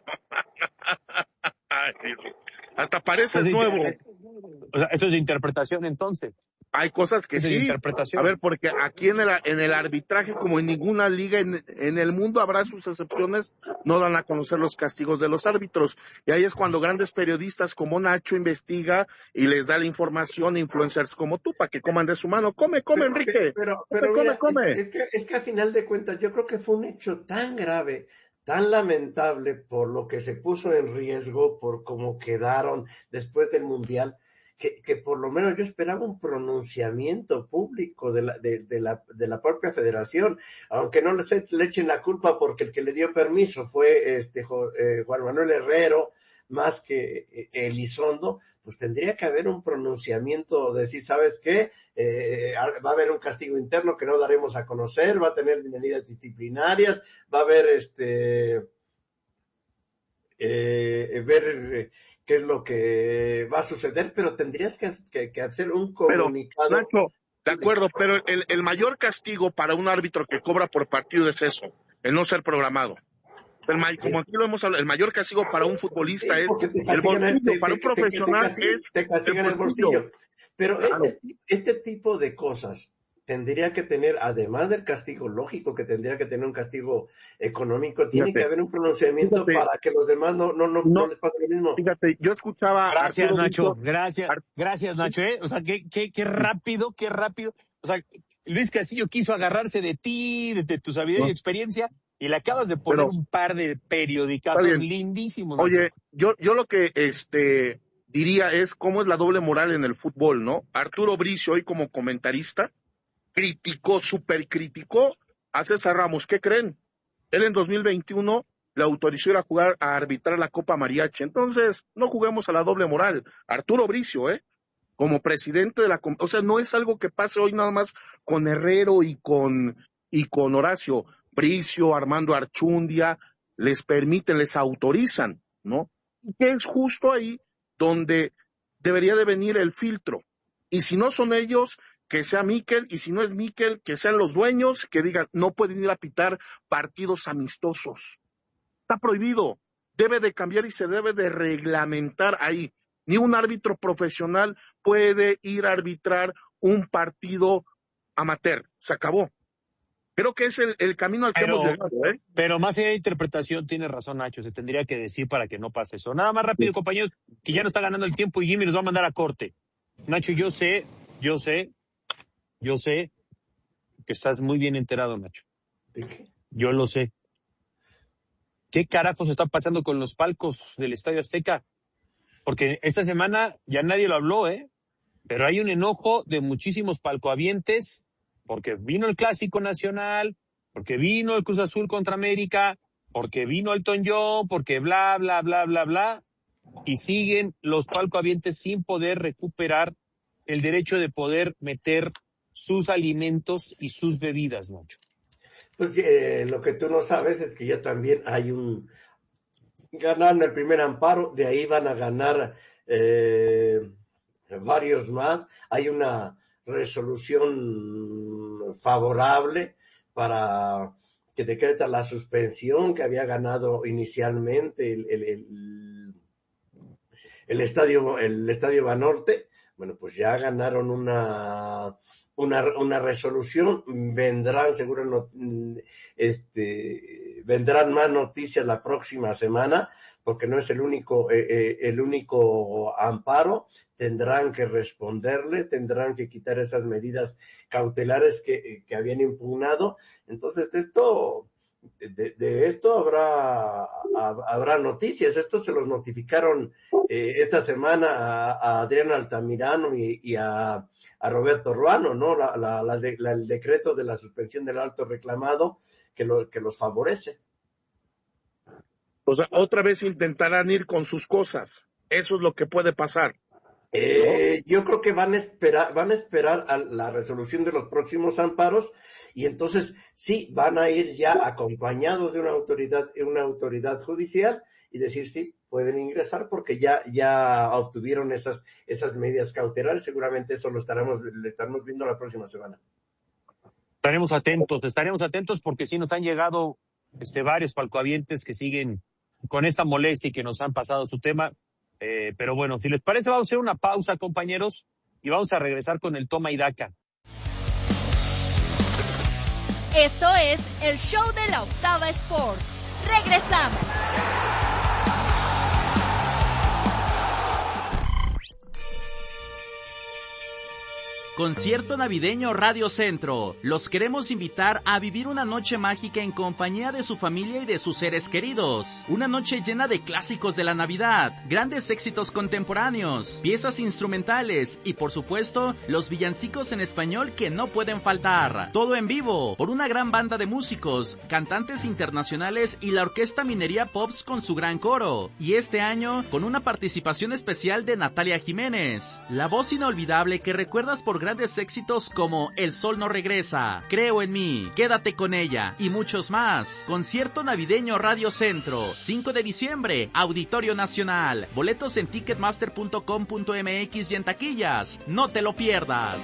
Hasta parece Entonces, nuevo. O sea, eso es de interpretación, entonces. Hay cosas que Eso es sí. de interpretación. A ver, porque aquí en el, en el arbitraje, como en ninguna liga en, en el mundo, habrá sus excepciones, no dan a conocer los castigos de los árbitros. Y ahí es cuando grandes periodistas como Nacho investiga y les da la información a influencers como tú, para que coman de su mano. Come, come, Pero, Enrique. pero, pero come, mira, come. Es, es, que, es que a final de cuentas yo creo que fue un hecho tan grave, tan lamentable por lo que se puso en riesgo, por cómo quedaron después del Mundial, que, que por lo menos yo esperaba un pronunciamiento público de la, de, de la, de la propia federación, aunque no le, le echen la culpa porque el que le dio permiso fue este eh, Juan Manuel Herrero, más que eh, Elizondo, pues tendría que haber un pronunciamiento, de decir, ¿sabes qué? Eh, va a haber un castigo interno que no daremos a conocer, va a tener medidas disciplinarias, va a haber este eh, ver qué es lo que va a suceder, pero tendrías que, que, que hacer un comunicado. Pero, Nacho, de acuerdo, pero el, el mayor castigo para un árbitro que cobra por partido es eso, el no ser programado. El, como aquí lo hemos hablado, el mayor castigo para un futbolista sí, es el bolsillo, te, para un te, profesional te, te, es te castigan el bolsillo. el bolsillo. Pero claro. este, este tipo de cosas tendría que tener, además del castigo lógico, que tendría que tener un castigo económico, tiene fíjate, que haber un pronunciamiento fíjate, para que los demás no, no, no, no, no les pase lo mismo. Fíjate, yo escuchaba... Gracias, Arturo Nacho, Visto, gracias, Art... gracias, Nacho, ¿eh? O sea, qué, qué, qué rápido, qué rápido. O sea, Luis Castillo quiso agarrarse de ti, de, de tu sabiduría no. y experiencia, y le acabas de poner Pero, un par de periodicazos lindísimos. Nacho. Oye, yo, yo lo que este diría es cómo es la doble moral en el fútbol, ¿no? Arturo Bricio, hoy como comentarista, criticó, super criticó a César Ramos. ¿Qué creen? Él en dos mil veintiuno le autorizó ir a jugar, a arbitrar la Copa Mariachi. Entonces, no juguemos a la doble moral. Arturo Bricio, ¿eh? Como presidente de la... O sea, no es algo que pase hoy nada más con Herrero y con, y con Horacio. Bricio, Armando Archundia, les permiten, les autorizan, ¿no? Y que es justo ahí donde debería de venir el filtro. Y si no son ellos, que sea Miquel, y si no es Miquel, que sean los dueños, que digan, no pueden ir a pitar partidos amistosos. Está prohibido, debe de cambiar y se debe de reglamentar ahí. Ni un árbitro profesional puede ir a arbitrar un partido amateur, se acabó. Creo que es el, el camino al que pero, hemos llegado, ¿eh? Pero más allá de interpretación, tiene razón Nacho, se tendría que decir para que no pase eso. Nada más rápido, sí. Compañeros, que ya no está ganando el tiempo y Jimmy nos va a mandar a corte. Nacho, yo sé, yo sé, yo sé que estás muy bien enterado, Nacho. Yo lo sé. ¿Qué carajos está pasando con los palcos del Estadio Azteca? Porque esta semana ya nadie lo habló, ¿eh? Pero hay un enojo de muchísimos palcohabientes porque vino el Clásico Nacional, porque vino el Cruz Azul contra América, porque vino Elton John, porque bla, bla, bla, bla, bla. y siguen los palcohabientes sin poder recuperar el derecho de poder meter sus alimentos y sus bebidas, Nacho. Pues eh, lo que tú no sabes es que ya también hay un... Ganaron el primer amparo, de ahí van a ganar eh, varios más. Hay una resolución favorable para que decreta la suspensión que había ganado inicialmente el, el, el, el estadio el estadio Banorte. Bueno, pues ya ganaron una una una resolución, vendrán seguro no, este vendrán más noticias la próxima semana, porque no es el único eh, eh, el único amparo. Tendrán que responderle, tendrán que quitar esas medidas cautelares que, que habían impugnado. Entonces esto de, de esto habrá habrá noticias. Esto se los notificaron eh, esta semana a, a Adrián Altamirano y, y a, a Roberto Ruano, ¿no? La, la, la de, la, el decreto de la suspensión del alto reclamado que, lo, que los favorece. O sea, otra vez intentarán ir con sus cosas. Eso es lo que puede pasar. Eh, yo creo que van a esperar, van a esperar a la resolución de los próximos amparos y entonces sí van a ir ya acompañados de una autoridad, una autoridad judicial y decir sí pueden ingresar porque ya ya obtuvieron esas esas medidas cautelares. Seguramente eso lo estaremos lo estaremos viendo la próxima semana. Estaremos atentos, estaremos atentos porque sí nos han llegado este varios palcohabientes que siguen con esta molestia y que nos han pasado su tema. Eh, pero bueno, si les parece, vamos a hacer una pausa, compañeros, y vamos a regresar con el toma y daca. Esto es el show de la Octava Sports. Regresamos. Concierto navideño Radio Centro. Los queremos invitar a vivir una noche mágica en compañía de su familia y de sus seres queridos. Una noche llena de clásicos de la Navidad, grandes éxitos contemporáneos, piezas instrumentales y por supuesto los villancicos en español que no pueden faltar. Todo en vivo por una gran banda de músicos, cantantes internacionales y la Orquesta Minería Pops con su gran coro. Y este año con una participación especial de Natalia Jiménez, la voz inolvidable que recuerdas por grandes éxitos como El Sol No Regresa, Creo en Mí, Quédate con Ella y muchos más. Concierto navideño Radio Centro, cinco de diciembre, Auditorio Nacional. Boletos en ticketmaster punto com punto m x y en taquillas. No te lo pierdas.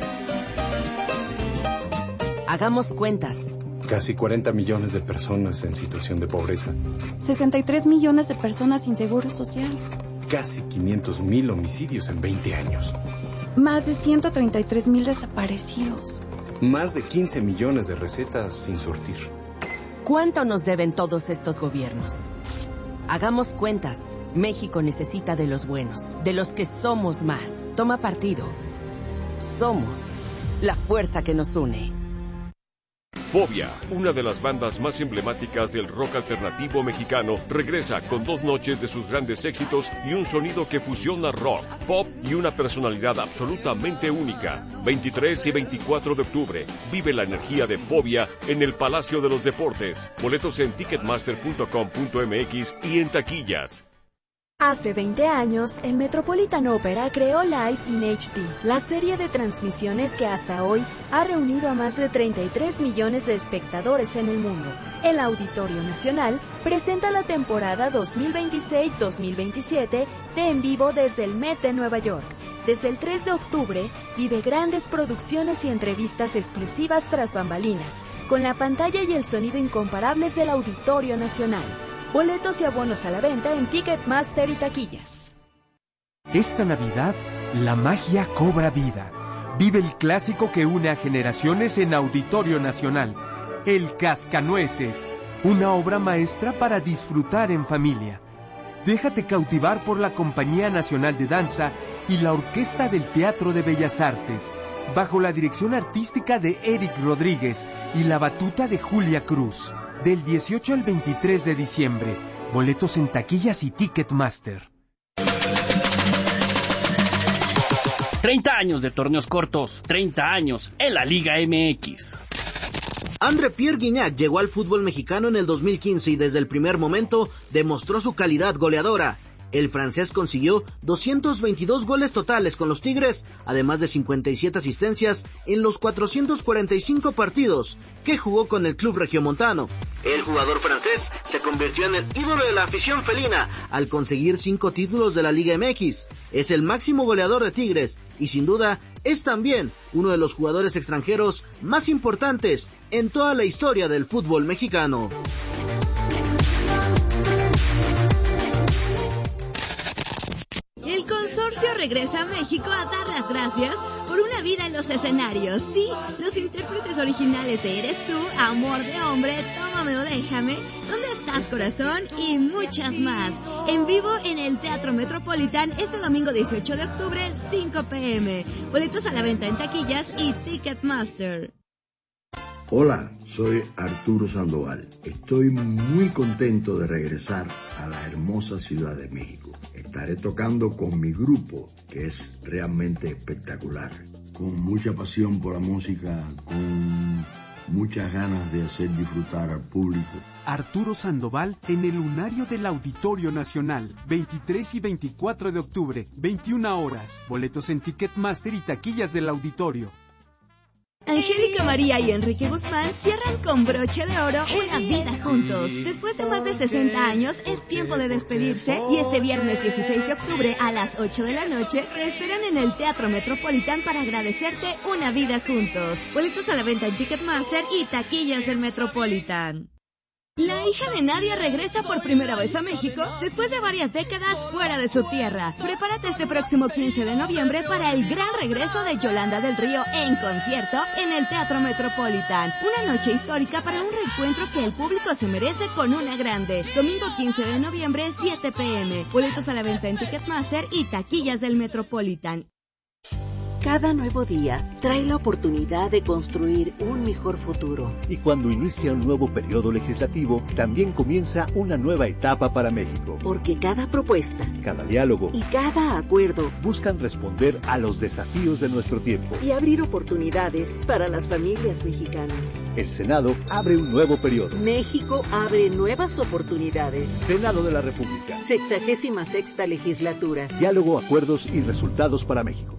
Hagamos cuentas. Casi cuarenta millones de personas en situación de pobreza. sesenta y tres millones de personas sin seguro social. Casi quinientos mil homicidios en veinte años. Más de ciento treinta y tres mil desaparecidos. Más de quince millones de recetas sin surtir. ¿Cuánto nos deben todos estos gobiernos? Hagamos cuentas. México necesita de los buenos, de los que somos más. Toma partido. Somos la fuerza que nos une. Fobia, una de las bandas más emblemáticas del rock alternativo mexicano, regresa con dos noches de sus grandes éxitos y un sonido que fusiona rock, pop y una personalidad absolutamente única. veintitrés y veinticuatro de octubre, vive la energía de Fobia en el Palacio de los Deportes. Boletos en ticketmaster punto com punto m x y en taquillas. Hace veinte años, el Metropolitan Opera creó Live in H D, la serie de transmisiones que hasta hoy ha reunido a más de treinta y tres millones de espectadores en el mundo. El Auditorio Nacional presenta la temporada dos mil veintiséis dos mil veintisiete de En Vivo desde el Met de Nueva York. Desde el tres de octubre, vive grandes producciones y entrevistas exclusivas tras bambalinas, con la pantalla y el sonido incomparables del Auditorio Nacional. Boletos y abonos a la venta en Ticketmaster y taquillas. Esta Navidad, la magia cobra vida. Vive el clásico que une a generaciones en Auditorio Nacional, El Cascanueces, una obra maestra para disfrutar en familia. Déjate cautivar por la Compañía Nacional de Danza y la Orquesta del Teatro de Bellas Artes, bajo la dirección artística de Eric Rodríguez y la batuta de Julia Cruz. Del dieciocho al veintitrés de diciembre. Boletos en taquillas y Ticketmaster. treinta años de torneos cortos, treinta años en la Liga M X. André Pierre Gignac llegó al fútbol mexicano en el dos mil quince y desde el primer momento demostró su calidad goleadora. El francés consiguió doscientos veintidós goles totales con los Tigres, además de cincuenta y siete asistencias en los cuatrocientos cuarenta y cinco partidos que jugó con el club regiomontano. El jugador francés se convirtió en el ídolo de la afición felina al conseguir cinco títulos de la Liga M X. Es el máximo goleador de Tigres y sin duda es también uno de los jugadores extranjeros más importantes en toda la historia del fútbol mexicano. El consorcio regresa a México a dar las gracias por una vida en los escenarios. Sí, los intérpretes originales de Eres tú, Amor de hombre, Tómame o déjame, ¿Dónde estás corazón? Y muchas más. En vivo en el Teatro Metropolitan este domingo dieciocho de octubre, cinco pe eme. Boletos a la venta en taquillas y Ticketmaster. Hola, soy Arturo Sandoval. Estoy muy contento de regresar a la hermosa Ciudad de México. Estaré tocando con mi grupo, que es realmente espectacular. Con mucha pasión por la música, con muchas ganas de hacer disfrutar al público. Arturo Sandoval en el Lunario del Auditorio Nacional, veintitrés y veinticuatro de octubre, veintiuna horas. Boletos en Ticketmaster y taquillas del auditorio. Angélica María y Enrique Guzmán cierran con broche de oro una vida juntos. Después de más de sesenta años, es tiempo de despedirse y este viernes dieciséis de octubre a las ocho de la noche te esperan en el Teatro Metropolitan para agradecerte una vida juntos. Boletos a la venta en Ticketmaster y taquillas del Metropolitan. La hija de Nadia regresa por primera vez a México después de varias décadas fuera de su tierra. Prepárate este próximo quince de noviembre para el gran regreso de Yolanda del Río en concierto en el Teatro Metropolitan. Una noche histórica para un reencuentro que el público se merece con una grande. Domingo quince de noviembre, siete pe eme. Boletos a la venta en Ticketmaster y taquillas del Metropolitan. Cada nuevo día trae la oportunidad de construir un mejor futuro. Y cuando inicia un nuevo periodo legislativo, también comienza una nueva etapa para México. Porque cada propuesta, cada diálogo y cada acuerdo buscan responder a los desafíos de nuestro tiempo y abrir oportunidades para las familias mexicanas. El Senado abre un nuevo periodo. México abre nuevas oportunidades. Senado de la República. Sexagésima sexta legislatura. Diálogo, acuerdos y resultados para México.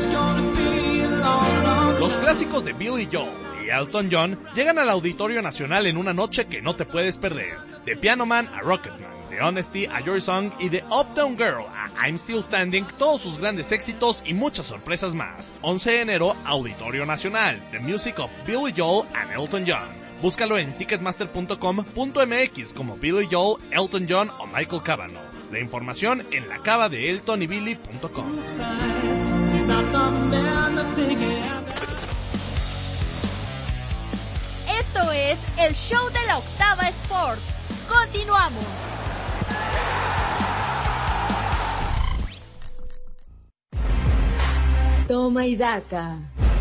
Los clásicos de Billy Joel y Elton John llegan al Auditorio Nacional en una noche que no te puedes perder. De Piano Man a Rocketman, de Honesty a Your Song y de Uptown Girl a I'm Still Standing, todos sus grandes éxitos y muchas sorpresas más. once de enero, Auditorio Nacional, The Music of Billy Joel and Elton John. Búscalo en ticketmaster punto com punto eme equis como Billy Joel, Elton John o Michael Cavanaugh. La información en la cava de elton y billy punto com. Esto es el show de la Octava Sports. Continuamos. Toma y daca.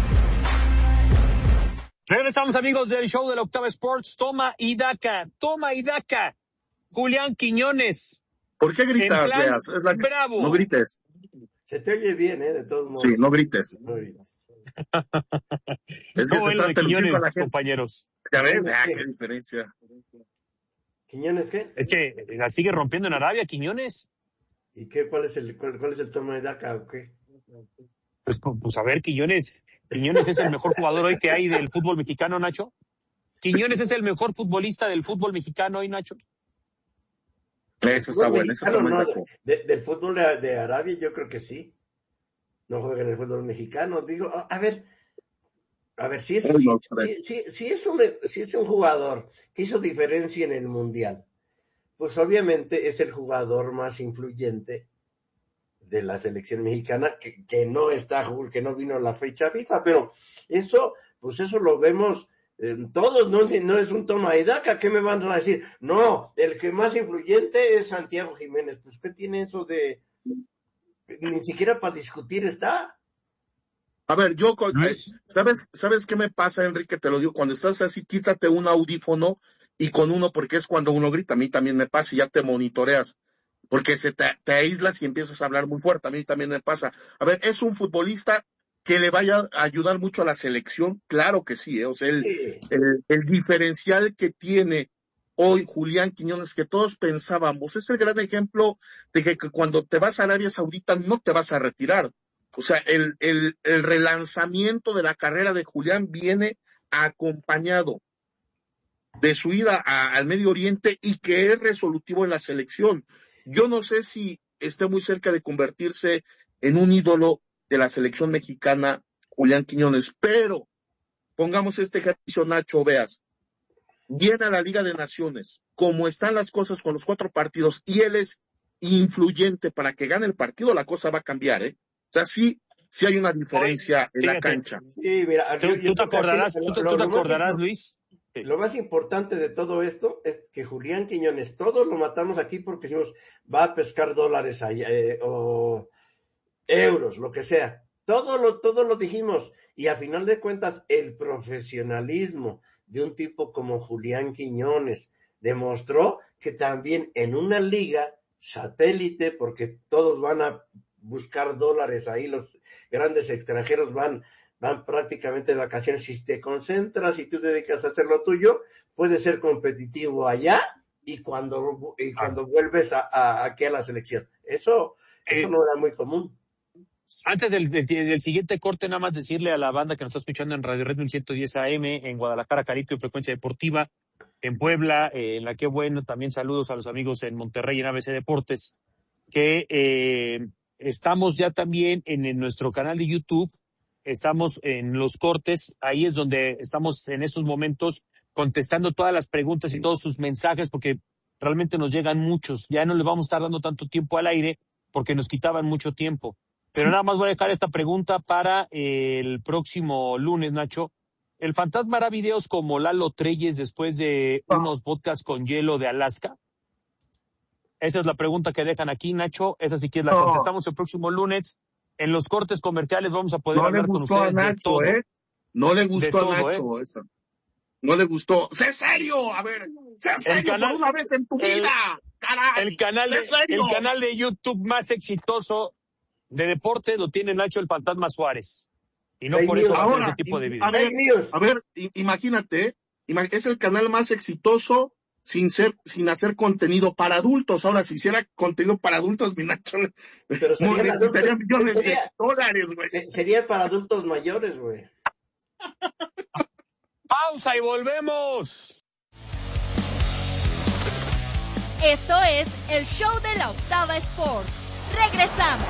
Regresamos, amigos, del show de la Octava Sports. Toma y daca, toma y daca. Julián Quiñones. ¿Por qué gritas, plan, Veas? Es la... Bravo. No grites. Se te oye bien, ¿eh? De todos modos. Sí, no grites. No grites. Es que ¿Cómo se es lo de trata de lucir Quiñones, para la gente. compañeros? Ya ves, ah, qué diferencia. ¿Quiñones qué? Es que la sigue rompiendo en Arabia, Quiñones. ¿Y qué? ¿Cuál es el, cuál, cuál es el toma de daca o qué? Pues, pues a ver, Quiñones. Quiñones es el mejor jugador hoy que hay del fútbol mexicano, Nacho. Quiñones es el mejor futbolista del fútbol mexicano hoy, Nacho. Eso está bueno, eso está no, bueno. De, del fútbol de, de Arabia yo creo que sí. No juega en el fútbol mexicano. Digo, a, a ver, a ver, si es, si, si, si, si, es un, si es un jugador que hizo diferencia en el Mundial, pues obviamente es el jugador más influyente de la selección mexicana, que, que no está, que no vino a la fecha FIFA, pero eso, pues eso lo vemos eh, todos, no, no es un toma y daca. ¿Qué me van a decir? No, el que más influyente es Santiago Jiménez. Pues ¿qué tiene eso de...? Ni siquiera para discutir está. A ver, yo, ¿sabes, ¿sabes qué me pasa, Enrique? Te lo digo, cuando estás así, quítate un audífono y con uno, porque es cuando uno grita. A mí también me pasa y ya te monitoreas, porque se te, te aíslas y empiezas a hablar muy fuerte. A mí también me pasa. A ver, ¿es un futbolista que le vaya a ayudar mucho a la selección? Claro que sí, ¿eh? O sea, el, sí. el, el diferencial que tiene hoy Julián Quiñones, que todos pensábamos, es el gran ejemplo de que, que cuando te vas a Arabia Saudita no te vas a retirar. O sea, el, el, el relanzamiento de la carrera de Julián viene acompañado de su ida a, al Medio Oriente y que es resolutivo en la selección. Yo no sé si esté muy cerca de convertirse en un ídolo de la selección mexicana, Julián Quiñones, pero pongamos este ejercicio, Nacho, veas, viene a la Liga de Naciones, como están las cosas con los cuatro partidos, y él es influyente para que gane el partido, la cosa va a cambiar, ¿eh? O sea, sí, sí hay una diferencia en la cancha. Sí, mira, ¿Tú, yo, tú yo te acordarás, lo, tú, te, lo, tú te lo acordarás más, Luis? Sí. Lo más importante de todo esto es que Julián Quiñones, todos lo matamos aquí porque decimos, va a pescar dólares allá, eh, o euros, lo que sea. Todo lo, todo lo dijimos. Y a final de cuentas, el profesionalismo de un tipo como Julián Quiñones demostró que también en una liga satélite, porque todos van a buscar dólares ahí, los grandes extranjeros van, van prácticamente de vacaciones. Si te concentras y tú te dedicas a hacer lo tuyo, puedes ser competitivo allá y cuando, y cuando vuelves a, a, aquí a la selección. Eso, eso no era muy común. Antes del, del, del siguiente corte, nada más decirle a la banda que nos está escuchando en Radio Red mil ciento diez A M, en Guadalajara, Carito y Frecuencia Deportiva, en Puebla, eh, en la que bueno, también saludos a los amigos en Monterrey, en A B C Deportes, que eh, estamos ya también en, en nuestro canal de YouTube, estamos en los cortes, ahí es donde estamos en estos momentos contestando todas las preguntas y todos sus mensajes, porque realmente nos llegan muchos, ya no les vamos a estar dando tanto tiempo al aire, porque nos quitaban mucho tiempo. Pero sí. Nada más voy a dejar esta pregunta para el próximo lunes, Nacho. ¿El fantasma hará videos como Lalo Treyes después de oh. unos podcasts con hielo de Alaska? Esa es la pregunta que dejan aquí, Nacho. Esa sí que la oh. contestamos el próximo lunes. En los cortes comerciales vamos a poder no hablar con ustedes Nacho, de todo. ¿eh? No le gustó todo, a Nacho ¿eh? eso. No le gustó. ¡Sé serio! A ver, sé serio canal, por una vez en tu el, vida. ¡Caray! El canal, de, el canal de YouTube más exitoso de deporte lo tiene Nacho el Fantasma Suárez. Y no Fake por eso va a hacer ese y, tipo de videos. A ver, a ver, imagínate, es el canal más exitoso sin ser, sin hacer contenido para adultos. Ahora, si hiciera contenido para adultos, mi Nacho, pero sería, adultos, sería millones sería, de dólares, güey. Sería para adultos mayores, güey. Pausa y volvemos. Esto es el show de la Octava Sports. ¡Regresamos!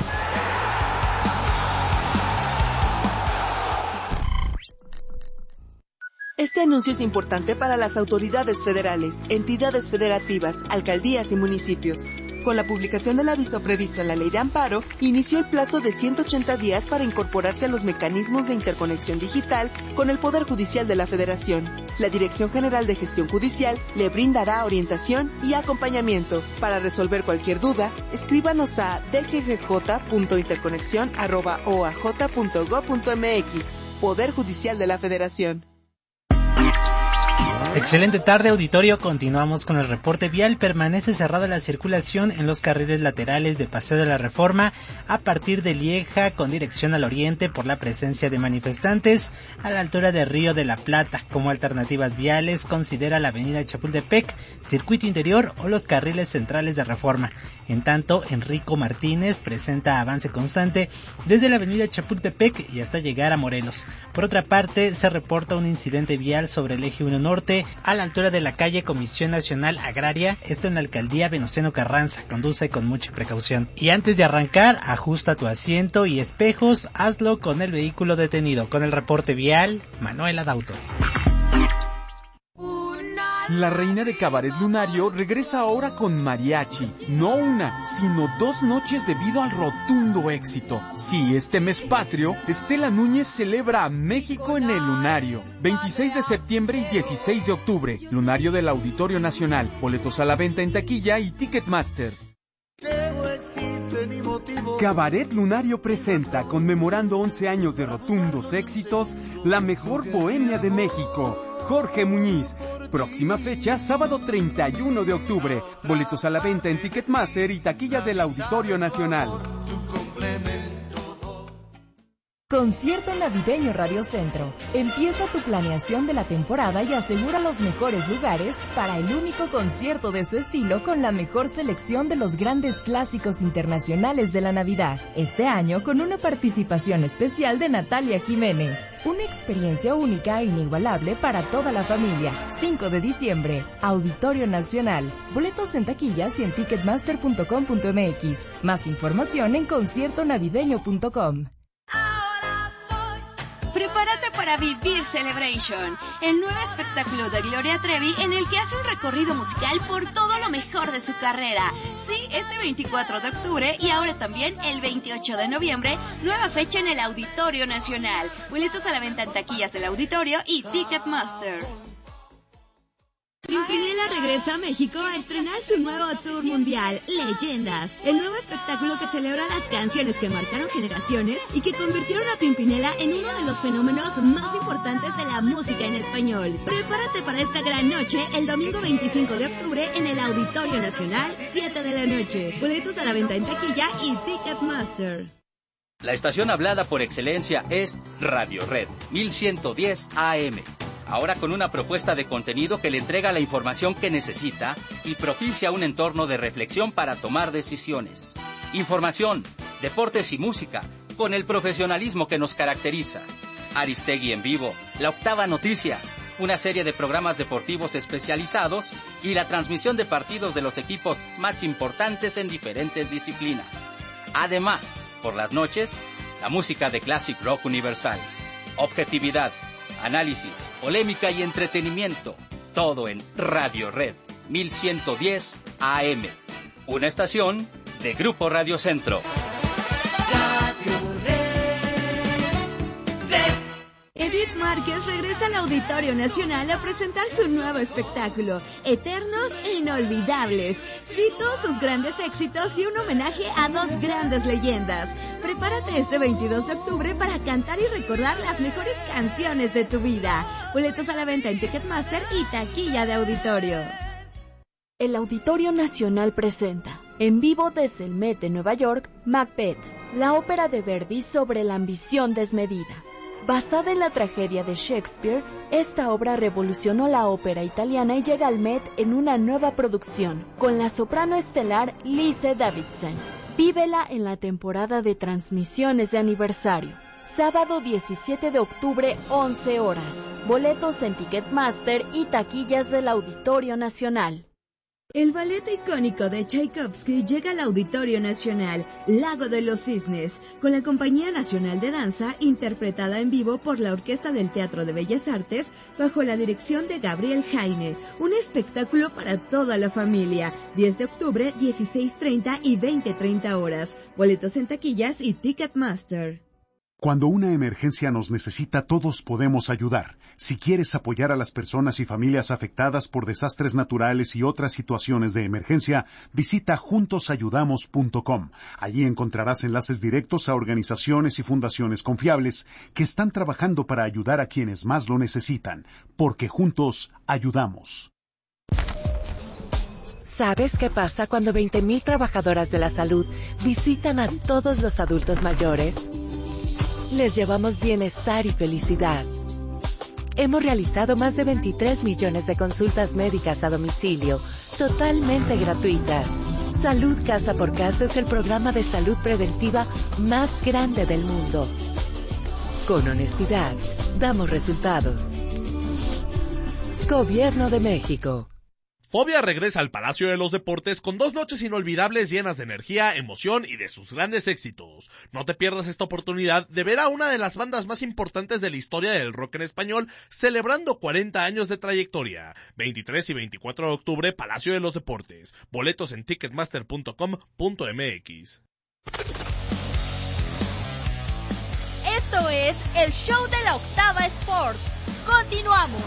Este anuncio es importante para las autoridades federales, entidades federativas, alcaldías y municipios. Con la publicación del aviso previsto en la Ley de Amparo, inició el plazo de ciento ochenta días para incorporarse a los mecanismos de interconexión digital con el Poder Judicial de la Federación. La Dirección General de Gestión Judicial le brindará orientación y acompañamiento. Para resolver cualquier duda, escríbanos a d g g j punto interconexión arroba o a j punto gob punto m x. Poder Judicial de la Federación. Excelente tarde, auditorio. Continuamos con el reporte vial. Permanece cerrada la circulación en los carriles laterales de Paseo de la Reforma a partir de Lieja con dirección al oriente por la presencia de manifestantes. A la altura de Río de la Plata, como alternativas viales, considera la avenida Chapultepec, circuito interior o los carriles centrales de Reforma. En tanto, Enrico Martínez presenta avance constante desde la avenida Chapultepec y hasta llegar a Morelos. Por otra parte, se reporta un incidente vial sobre el eje uno Norte a la altura de la calle Comisión Nacional Agraria, esto en la alcaldía Venustiano Carranza. Conduce con mucha precaución. Y antes de arrancar, ajusta tu asiento y espejos, hazlo con el vehículo detenido. Con el reporte vial, Manuela Dauto. La reina de Cabaret Lunario regresa ahora con mariachi, no una, sino dos noches debido al rotundo éxito. Sí, este mes patrio, Estela Núñez celebra a México en el Lunario. veintiséis de septiembre y dieciséis de octubre, Lunario del Auditorio Nacional. Boletos a la venta en taquilla y Ticketmaster. Cabaret Lunario presenta, conmemorando once años de rotundos éxitos, la mejor bohemia de México. Jorge Muñiz. Próxima fecha, sábado treinta y uno de octubre. Boletos a la venta en Ticketmaster y taquilla del Auditorio Nacional. Concierto Navideño Radio Centro. Empieza tu planeación de la temporada y asegura los mejores lugares para el único concierto de su estilo con la mejor selección de los grandes clásicos internacionales de la Navidad. Este año con una participación especial de Natalia Jiménez. Una experiencia única e inigualable para toda la familia. cinco de diciembre, Auditorio Nacional. Boletos en taquillas y en ticketmaster punto com punto m x. Más información en concierto navideño punto com. Prepárate para vivir Celebration, el nuevo espectáculo de Gloria Trevi en el que hace un recorrido musical por todo lo mejor de su carrera. Sí, este veinticuatro de octubre y ahora también el veintiocho de noviembre, nueva fecha en el Auditorio Nacional. Boletos a la venta en taquillas del Auditorio y Ticketmaster. Pimpinela regresa a México a estrenar su nuevo tour mundial, Leyendas, el nuevo espectáculo que celebra las canciones que marcaron generaciones y que convirtieron a Pimpinela en uno de los fenómenos más importantes de la música en español. Prepárate para esta gran noche el domingo veinticinco de octubre en el Auditorio Nacional, siete de la noche. Boletos a la venta en taquilla y Ticketmaster. La estación hablada por excelencia es Radio Red, mil ciento diez A M. Ahora con una propuesta de contenido que le entrega la información que necesita y propicia un entorno de reflexión para tomar decisiones. Información, deportes y música, con el profesionalismo que nos caracteriza. Aristegui en vivo, La Octava Noticias, una serie de programas deportivos especializados y la transmisión de partidos de los equipos más importantes en diferentes disciplinas. Además, por las noches, la música de Classic Rock Universal. Objetividad, análisis, polémica y entretenimiento. Todo en Radio Red, mil ciento diez A M. Una estación de Grupo Radio Centro. Edith Márquez regresa al Auditorio Nacional a presentar su nuevo espectáculo, Eternos e Inolvidables. Sí, todos sus grandes éxitos y un homenaje a dos grandes leyendas. Prepárate este veintidós de octubre para cantar y recordar las mejores canciones de tu vida. Boletos a la venta en Ticketmaster y taquilla de Auditorio. El Auditorio Nacional presenta, en vivo desde el Met de Nueva York, Macbeth, la ópera de Verdi sobre la ambición desmedida. Basada en la tragedia de Shakespeare, esta obra revolucionó la ópera italiana y llega al Met en una nueva producción, con la soprano estelar Lise Davidson. Vívela en la temporada de transmisiones de aniversario. Sábado diecisiete de octubre, once horas. Boletos en Ticketmaster y taquillas del Auditorio Nacional. El ballet icónico de Tchaikovsky llega al Auditorio Nacional, Lago de los Cisnes, con la Compañía Nacional de Danza, interpretada en vivo por la Orquesta del Teatro de Bellas Artes, bajo la dirección de Gabriel Jaime. Un espectáculo para toda la familia. diez de octubre, dieciséis treinta y veinte treinta horas. Boletos en taquillas y Ticketmaster. Cuando una emergencia nos necesita, todos podemos ayudar. Si quieres apoyar a las personas y familias afectadas por desastres naturales y otras situaciones de emergencia, visita juntos ayudamos punto com. Allí encontrarás enlaces directos a organizaciones y fundaciones confiables que están trabajando para ayudar a quienes más lo necesitan, porque juntos ayudamos. ¿Sabes qué pasa cuando veinte mil trabajadoras de la salud visitan a todos los adultos mayores? Les llevamos bienestar y felicidad. Hemos realizado más de veintitrés millones de consultas médicas a domicilio, totalmente gratuitas. Salud Casa por Casa es el programa de salud preventiva más grande del mundo. Con honestidad, damos resultados. Gobierno de México. Fobia regresa al Palacio de los Deportes con dos noches inolvidables llenas de energía, emoción y de sus grandes éxitos. No te pierdas esta oportunidad de ver a una de las bandas más importantes de la historia del rock en español celebrando cuarenta años de trayectoria. veintitrés y veinticuatro de octubre, Palacio de los Deportes. Boletos en ticketmaster punto com punto m x. Esto es el show de la Octava Sports. Continuamos.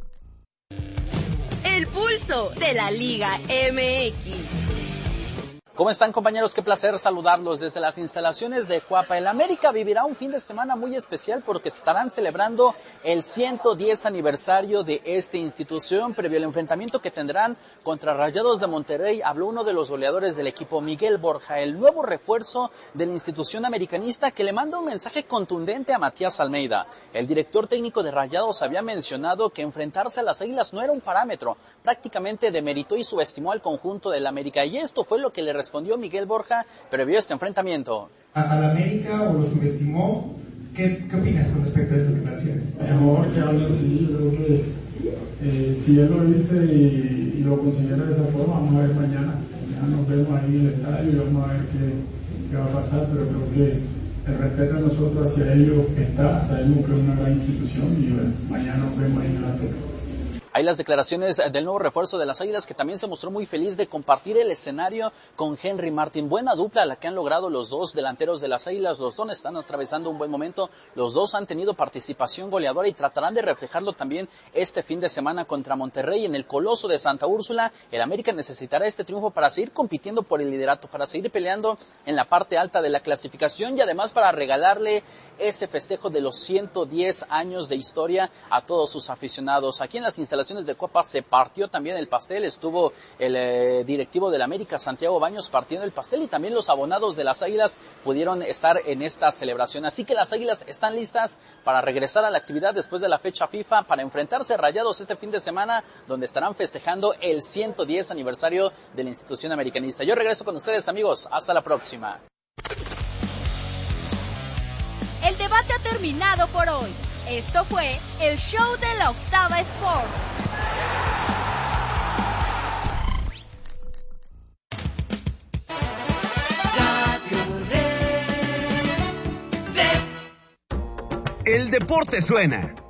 El pulso de la Liga M X. ¿Cómo están, compañeros? Qué placer saludarlos desde las instalaciones de Cuapa. El América vivirá un fin de semana muy especial porque estarán celebrando el ciento diez aniversario de esta institución. Previo al enfrentamiento que tendrán contra Rayados de Monterrey, habló uno de los goleadores del equipo, Miguel Borja, el nuevo refuerzo de la institución americanista, que le manda un mensaje contundente a Matías Almeida. El director técnico de Rayados había mencionado que enfrentarse a las Águilas no era un parámetro, prácticamente demeritó y subestimó al conjunto del América, y esto fue lo que le respondió Miguel Borja previo a este enfrentamiento. ¿A la América o lo subestimó? ¿Qué, qué opinas con respecto a estas declaraciones? Mejor que hable así, yo creo que eh, si él lo dice y, y lo considera de esa forma, vamos a ver mañana. Mañana nos vemos ahí en el estadio y vamos a ver qué, qué va a pasar, pero creo que el respeto de nosotros hacia ellos está, sabemos que es una gran institución y bueno, mañana nos vemos ahí en el Azteca. Hay las declaraciones del nuevo refuerzo de las Águilas, que también se mostró muy feliz de compartir el escenario con Henry Martin. Buena dupla la que han logrado los dos delanteros de las Águilas. Los dos están atravesando un buen momento. Los dos han tenido participación goleadora y tratarán de reflejarlo también este fin de semana contra Monterrey en el Coloso de Santa Úrsula. El América necesitará este triunfo para seguir compitiendo por el liderato, para seguir peleando en la parte alta de la clasificación y además para regalarle ese festejo de los ciento diez años de historia a todos sus aficionados. Aquí en las instalaciones de Copa se partió también el pastel, estuvo el eh, directivo del América, Santiago Baños, partiendo el pastel, y también los abonados de las Águilas pudieron estar en esta celebración. Así que las Águilas están listas para regresar a la actividad después de la fecha FIFA, para enfrentarse a Rayados este fin de semana, donde estarán festejando el ciento diez aniversario de la institución americanista. Yo regreso con ustedes, amigos, hasta la próxima. El debate ha terminado por hoy. Esto fue el show de la Octava Sport. El deporte suena.